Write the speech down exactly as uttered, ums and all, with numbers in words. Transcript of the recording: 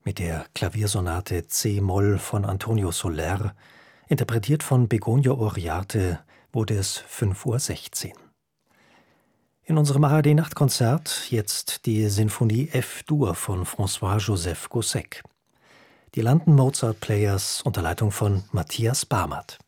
Mit der Klaviersonate C-Moll von Antonio Soler, interpretiert von Begonja Oriarte, wurde es fünf Uhr sechzehn. In unserem A R D-Nachtkonzert jetzt die Sinfonie F-Dur von François-Joseph Gossec. Die London Mozart Players unter Leitung von Matthias Barmert.